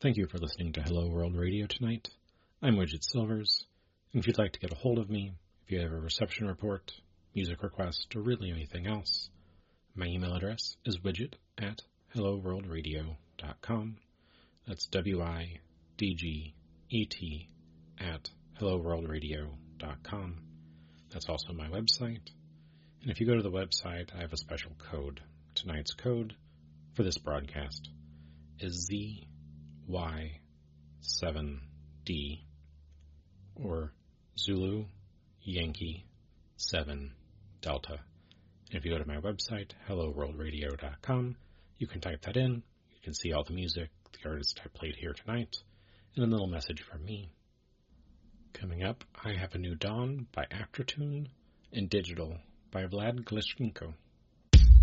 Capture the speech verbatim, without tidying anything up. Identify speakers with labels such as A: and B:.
A: Thank you for listening to Hello World Radio tonight. I'm Widget Silvers, and if you'd like to get a hold of me, if you have a reception report, music request, or really anything else, my email address is widget at hello world radio dot com. That's W I D G E T at hello world radio dot com. That's also my website. And if you go to the website, I have a special code. Tonight's code for this broadcast is Z Y seven D, or Zulu Yankee seven Delta. And if you go to my website, hello world radio dot com, you can type that in. You can see all the music, the artist I played here tonight, and a little message from me. Coming up, I have a new Dawn by Aftertune and Digital by Vlad Glishchenko.